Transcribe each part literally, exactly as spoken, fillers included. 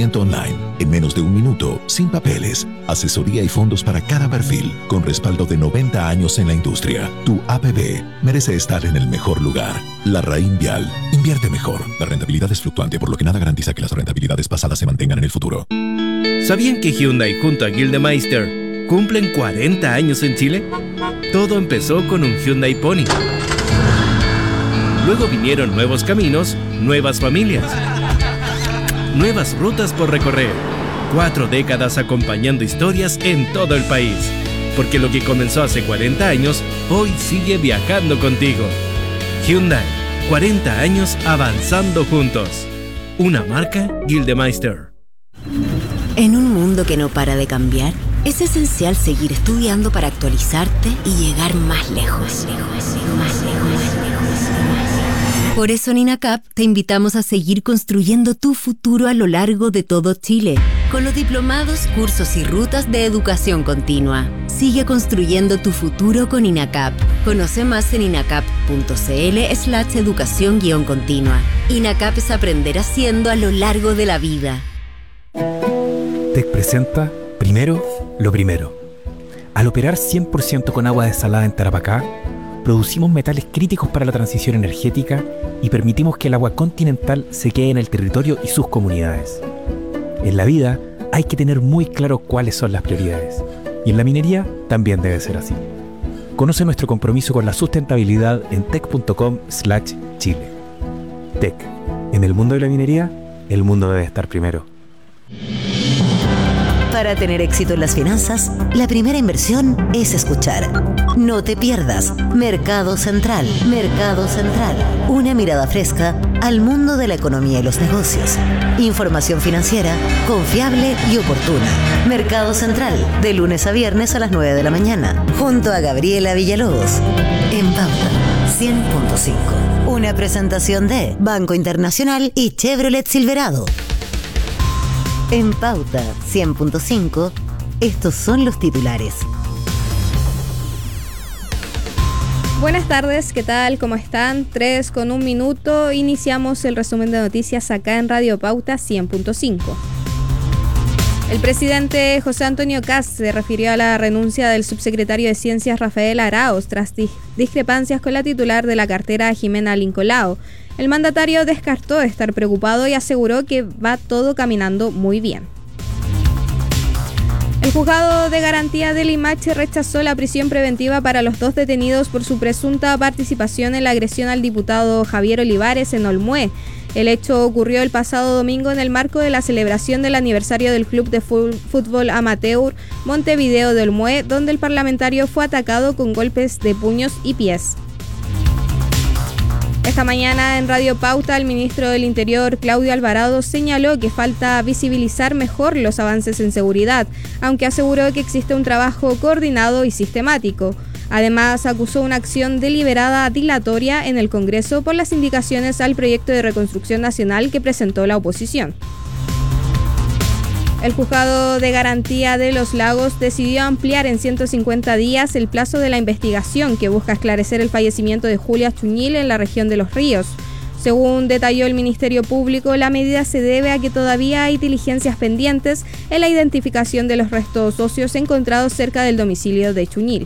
ciento online, en menos de un minuto, sin papeles, asesoría y fondos para cada perfil, con respaldo de noventa años en la industria. Tu A P B merece estar en el mejor lugar. Larraín Vial. Invierte mejor. La rentabilidad es fluctuante, por lo que nada garantiza que las rentabilidades pasadas se mantengan en el futuro. ¿Sabían que Hyundai junto a Gildemeister cumplen cuarenta años en Chile? Todo empezó con un Hyundai Pony. Luego vinieron nuevos caminos, nuevas familias, nuevas rutas por recorrer. Cuatro décadas acompañando historias en todo el país. Porque lo que comenzó hace cuarenta años, hoy sigue viajando contigo. Hyundai, cuarenta años avanzando juntos. Una marca Gildemeister. En un mundo que no para de cambiar, es esencial seguir estudiando para actualizarte y llegar más lejos. Más lejos, más lejos. Por eso en INACAP te invitamos a seguir construyendo tu futuro a lo largo de todo Chile, con los diplomados, cursos y rutas de educación continua. Sigue construyendo tu futuro con INACAP. Conoce más en inacap.cl slash educación guión continua. INACAP es aprender haciendo a lo largo de la vida. T E C presenta Primero, lo primero. Al operar cien por ciento con agua desalada en Tarapacá, producimos metales críticos para la transición energética y permitimos que el agua continental se quede en el territorio y sus comunidades. En la vida hay que tener muy claro cuáles son las prioridades, y en la minería también debe ser así. Conoce nuestro compromiso con la sustentabilidad en tec.com slash Chile. T E C. En el mundo de la minería, el mundo debe estar primero. Para tener éxito en las finanzas, la primera inversión es escuchar. No te pierdas Mercado Central. Mercado Central. Una mirada fresca al mundo de la economía y los negocios. Información financiera confiable y oportuna. Mercado Central, de lunes a viernes a las nueve de la mañana, junto a Gabriela Villalobos. En Pauta cien punto cinco. Una presentación de Banco Internacional y Chevrolet Silverado. En Pauta cien punto cinco, estos son los titulares. Buenas tardes, ¿qué tal? ¿Cómo están? Tres con un minuto. Iniciamos el resumen de noticias acá en Radio Pauta cien punto cinco. El presidente José Antonio Kast se refirió a la renuncia del subsecretario de Ciencias Rafael Araoz tras di- discrepancias con la titular de la cartera Jimena Lincolao. El mandatario descartó estar preocupado y aseguró que va todo caminando muy bien. El juzgado de garantía de Limache rechazó la prisión preventiva para los dos detenidos por su presunta participación en la agresión al diputado Javier Olivares en Olmué. El hecho ocurrió el pasado domingo en el marco de la celebración del aniversario del Club de Fútbol Amateur Montevideo de Olmué, donde el parlamentario fue atacado con golpes de puños y pies. Esta mañana en Radio Pauta, el ministro del Interior, Claudio Alvarado, señaló que falta visibilizar mejor los avances en seguridad, aunque aseguró que existe un trabajo coordinado y sistemático. Además, acusó una acción deliberada dilatoria en el Congreso por las indicaciones al proyecto de reconstrucción nacional que presentó la oposición. El juzgado de garantía de Los Lagos decidió ampliar en ciento cincuenta días el plazo de la investigación que busca esclarecer el fallecimiento de Julia Chuñil en la región de Los Ríos. Según detalló el Ministerio Público, la medida se debe a que todavía hay diligencias pendientes en la identificación de los restos óseos encontrados cerca del domicilio de Chuñil.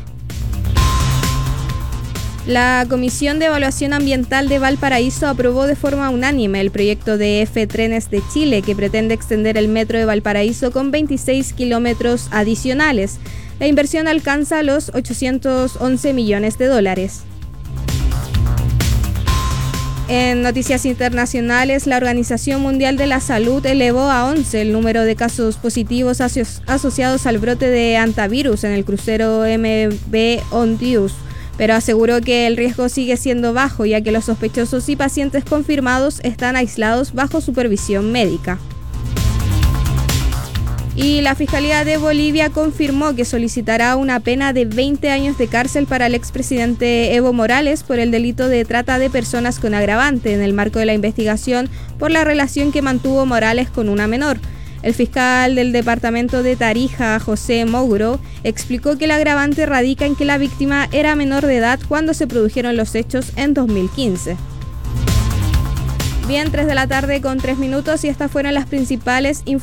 La Comisión de Evaluación Ambiental de Valparaíso aprobó de forma unánime el proyecto de F Trenes de Chile, que pretende extender el metro de Valparaíso con veintiséis kilómetros adicionales. La inversión alcanza los ochocientos once millones de dólares. En noticias internacionales, la Organización Mundial de la Salud elevó a once el número de casos positivos aso- asociados al brote de hantavirus en el crucero M V Ontius, pero aseguró que el riesgo sigue siendo bajo, ya que los sospechosos y pacientes confirmados están aislados bajo supervisión médica. Y la Fiscalía de Bolivia confirmó que solicitará una pena de veinte años de cárcel para el expresidente Evo Morales por el delito de trata de personas con agravante en el marco de la investigación por la relación que mantuvo Morales con una menor. El fiscal del departamento de Tarija, José Mouro, explicó que el agravante radica en que la víctima era menor de edad cuando se produjeron los hechos en dos mil quince. Bien, tres de la tarde con tres minutos y estas fueron las principales informaciones.